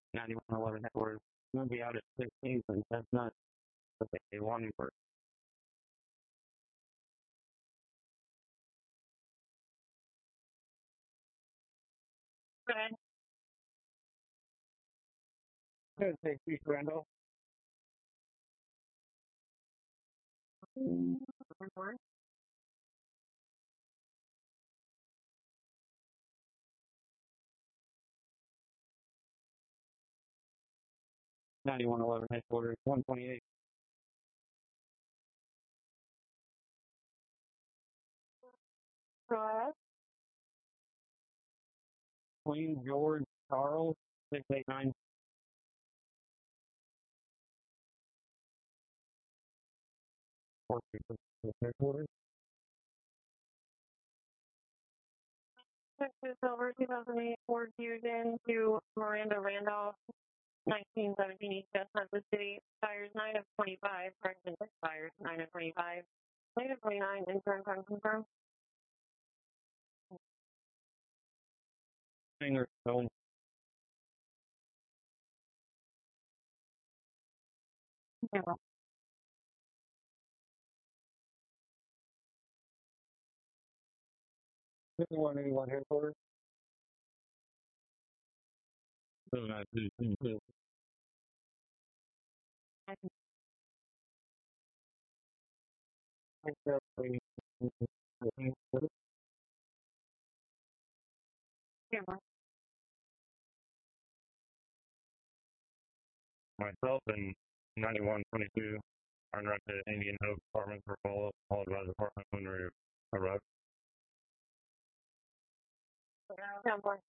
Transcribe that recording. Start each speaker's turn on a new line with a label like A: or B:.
A: 9111 headquarters. We'll be out at 16th and Chestnut. Okay, one for. Good, take Chief Randall. 9111 headquarters, 128. Queen George Charles, 689. Headquarters. Texas Silver 2008 Ford Fusion to Miranda Randolph, 1917 East Chestnut City. Tires 9 of 25. Correction, tires 9 of 25. Late of 29. Insurance confirmed. Finger stone. Yeah. 5181 headquarters. 7922. Myself and 9122 are direct to Indian Hope Department for follow-up, followed by the department when we arrive.